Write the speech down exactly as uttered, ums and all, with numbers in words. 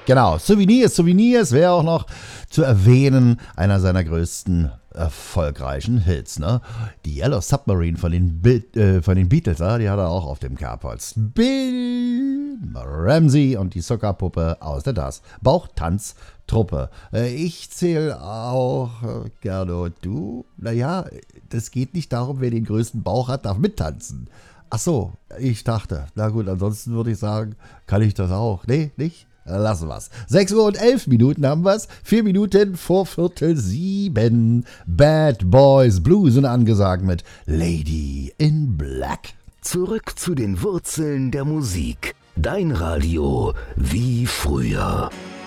Genau, Souvenirs, Souvenirs wäre auch noch zu erwähnen, einer seiner größten erfolgreichen Hits, ne? Die Yellow Submarine von den, Be- äh, von den Beatles, ja, die hat er auch auf dem Kerbholz. Bill Ramsey und die Zuckerpuppe aus der Das Bauchtanztruppe. Äh, ich zähle auch, äh, Gerdo, du? Naja, das geht nicht darum, wer den größten Bauch hat, darf mittanzen. Ach so, ich dachte, na gut, ansonsten würde ich sagen, kann ich das auch. Nee, nicht? Lassen wir's. sechs Uhr und elf Minuten haben wir's. Vier Minuten vor Viertel sieben. Bad Boys Blues sind angesagt mit Lady in Black. Zurück zu den Wurzeln der Musik. Dein Radio wie früher.